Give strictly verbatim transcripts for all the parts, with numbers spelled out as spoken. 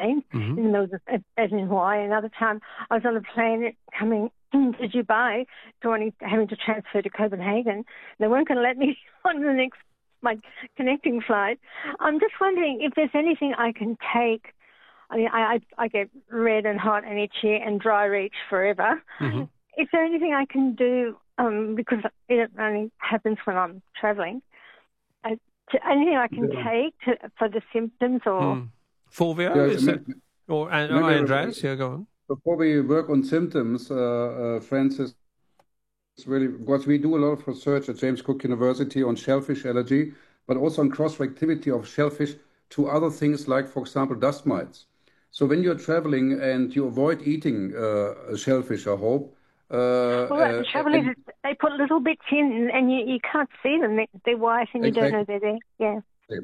plane Mm-hmm. in the middle of, as in Hawaii. Another time I was on a plane coming to Dubai, joining, having to transfer to Copenhagen. They weren't going to let me on the next, my connecting flight. I'm just wondering if there's anything I can take. I mean, I, I, I get red and hot and itchy and dry reach forever. Mm-hmm. Is there anything I can do, um, because it only happens when I'm travelling, uh, to, anything I can Yeah. take to, for the symptoms or... Mm. Fulvio, Yeah, is ma- it? Or, and, maybe oh, I- Andreas, yeah, go on. Before we work on symptoms, uh, uh, Francis, it's really, because we do a lot of research at James Cook University on shellfish allergy, but also on cross-reactivity of shellfish to other things like, for example, dust mites. So when you're traveling and you avoid eating uh, shellfish, I hope. Uh, Well, uh, the trouble and is they put little bits in and you, you can't see them. They- They're white and you don't know exactly. they're there. Yeah.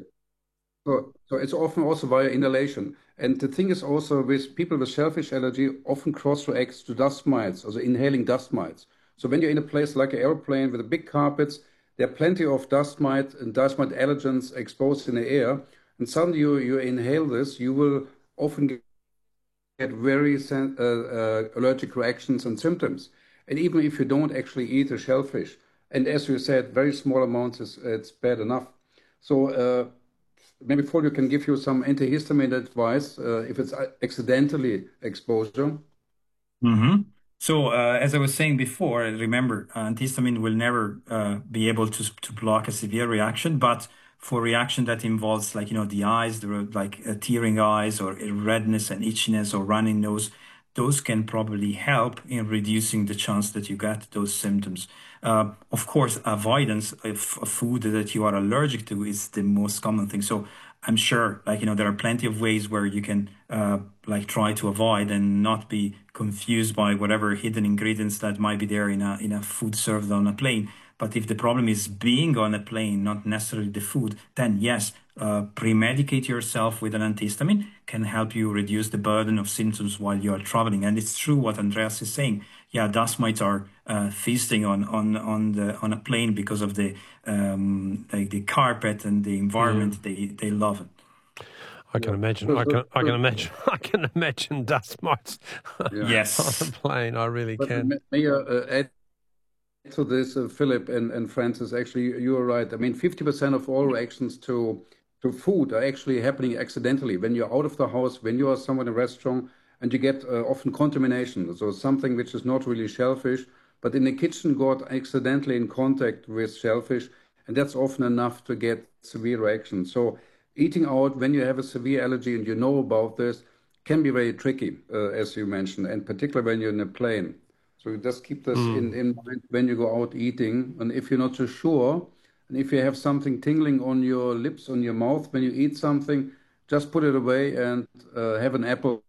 So, so it's often also via inhalation. And the thing is also with people with shellfish allergy often cross-reacts to dust mites, also inhaling dust mites. So when you're in a place like an airplane with the big carpets, there are plenty of dust mite and dust mite allergens exposed in the air. And suddenly you, you inhale this, you will often get get very sen- uh, uh, allergic reactions and symptoms. And even if you don't actually eat a shellfish, and as you said, very small amounts is it's bad enough. So uh, maybe Folio can give you some antihistamine advice uh, if it's accidentally exposure. hmm So, uh, as I was saying before, remember, uh, antihistamine will never uh, be able to to block a severe reaction, but for reaction that involves, like, you know, the eyes, the like uh, tearing eyes or redness and itchiness or running nose, those can probably help in reducing the chance that you get those symptoms. Uh, of course, avoidance of, of food that you are allergic to is the most common thing. So I'm sure, like, you know, there are plenty of ways where you can, uh, like, try to avoid and not be confused by whatever hidden ingredients that might be there in a in a food served on a plane. But if the problem is being on a plane, not necessarily the food, then yes, uh, pre-medicate yourself with an antihistamine can help you reduce the burden of symptoms while you are traveling. And it's true what Andreas is saying. Yeah, dust mites are uh, feasting on on on the on a plane because of the um, like the carpet and the environment. Yeah. They they love it. I can Yeah. imagine. So, I so, can. I can so, imagine. I can imagine dust mites yeah. on a Yes. plane. I really But can. may may I uh, add to this, uh, Philip and, and Francis? Actually, you- you're right. I mean, fifty percent of all reactions to to food are actually happening accidentally when you're out of the house, when you are somewhere in a restaurant, and you get uh, often contamination. So something which is not really shellfish, but in the kitchen got accidentally in contact with shellfish, and that's often enough to get severe reactions. So eating out when you have a severe allergy and you know about this can be very tricky, uh, as you mentioned, and particularly when you're in a plane. So you just keep this in, Mm. in mind when you go out eating. And if you're not so sure, and if you have something tingling on your lips, on your mouth when you eat something, just put it away and uh, have an apple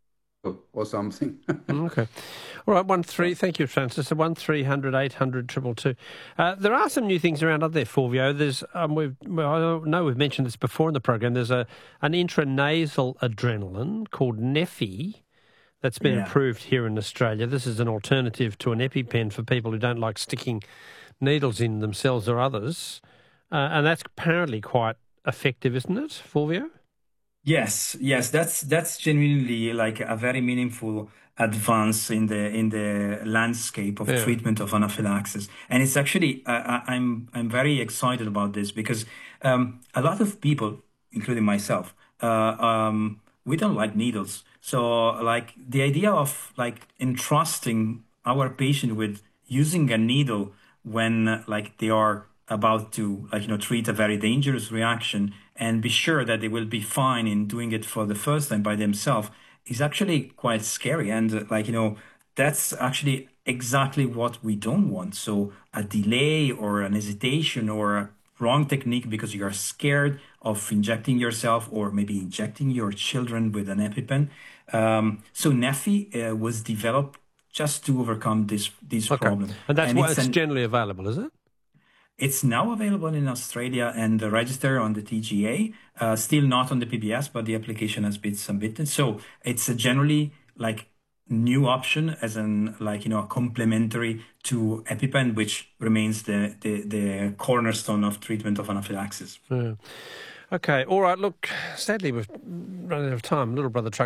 or something. Okay. All right. One Yeah. three. Thank you, Francis. One three hundred eight hundred triple two. Uh, there are some new things around, aren't there, Fulvio? There's. Um, we've. Well, I know we've mentioned this before in the program. There's a an intranasal adrenaline called Neffy that's been Yeah. approved here in Australia. This is an alternative to an EpiPen for people who don't like sticking needles in themselves or others, uh, and that's apparently quite effective, isn't it, Fulvio? Yes, yes, that's that's genuinely like a very meaningful advance in the in the landscape of Yeah. treatment of anaphylaxis, and it's actually uh, I- I'm I'm very excited about this because um, a lot of people, including myself, uh, um, we don't like needles. So like the idea of like entrusting our patient with using a needle when uh, like they are about to like you know treat a very dangerous reaction and be sure that they will be fine in doing it for the first time by themselves is actually quite scary and uh, like you know that's actually exactly what we don't want. So a delay or an hesitation or a wrong technique because you are scared of injecting yourself or maybe injecting your children with an EpiPen. Um, so Neffy uh, was developed just to overcome this this Okay. problem, And that's and why it's it's an generally available, is it? it's now available in Australia and uh, registered on the T G A. Uh, still not on the P B S, but the application has been submitted. So it's a generally like new option as an like you know a complementary to EpiPen, which remains the the, the cornerstone of treatment of anaphylaxis. Yeah. Okay. All right. Look, sadly, we've run out of time. Little brother truck.